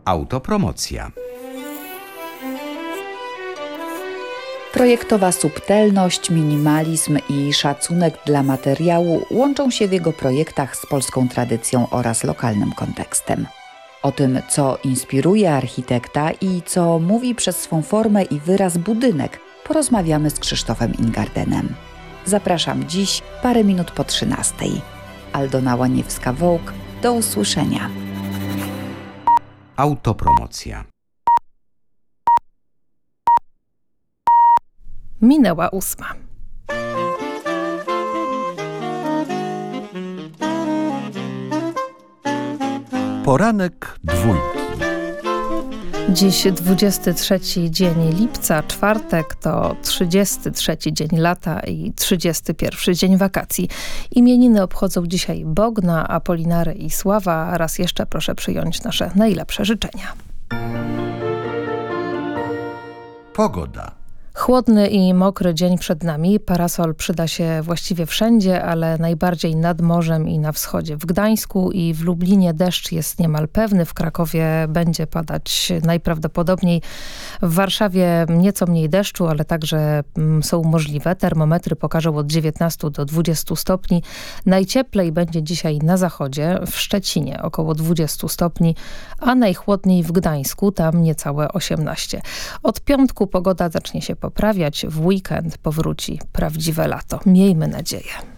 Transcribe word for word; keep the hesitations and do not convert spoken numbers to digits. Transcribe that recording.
Autopromocja. Projektowa subtelność, minimalizm i szacunek dla materiału łączą się w jego projektach z polską tradycją oraz lokalnym kontekstem. O tym, co inspiruje architekta i co mówi przez swą formę i wyraz budynek, porozmawiamy z Krzysztofem Ingardenem. Zapraszam dziś parę minut po trzynastej. Aldona Łaniewska-Wołk, do usłyszenia. Autopromocja. Minęła ósma. Poranek dwójki. Dziś dwudziesty trzeci dzień lipca, czwartek to trzydziesty trzeci dzień lata i trzydziesty pierwszy dzień wakacji. Imieniny obchodzą dzisiaj Bogna, Apolinary i Sława. Raz jeszcze proszę przyjąć nasze najlepsze życzenia. Pogoda. Chłodny i mokry dzień przed nami. Parasol przyda się właściwie wszędzie, ale najbardziej nad morzem i na wschodzie. W Gdańsku i w Lublinie deszcz jest niemal pewny. W Krakowie będzie padać najprawdopodobniej. W Warszawie nieco mniej deszczu, ale także mm, są możliwe. Termometry pokażą od dziewiętnastu do dwudziestu stopni. Najcieplej będzie dzisiaj na zachodzie, w Szczecinie około dwudziestu stopni, a najchłodniej w Gdańsku, tam niecałe osiemnaście. Od piątku pogoda zacznie się poprawiać. W weekend powróci prawdziwe lato. Miejmy nadzieję.